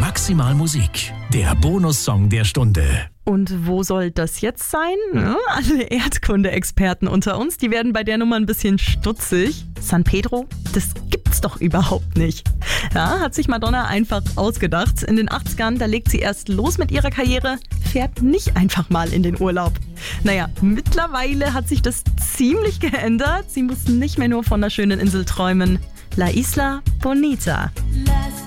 Maximal Musik, der Bonussong der Stunde. Und wo soll das jetzt sein? Ja, alle Erdkunde-Experten unter uns, die werden bei der Nummer ein bisschen stutzig. San Pedro? Das gibt's doch überhaupt nicht. Ja, hat sich Madonna einfach ausgedacht. In den 80ern, da legt sie erst los mit ihrer Karriere, fährt nicht einfach mal in den Urlaub. Naja, mittlerweile hat sich das ziemlich geändert. Sie muss nicht mehr nur von der schönen Insel träumen. La Isla Bonita.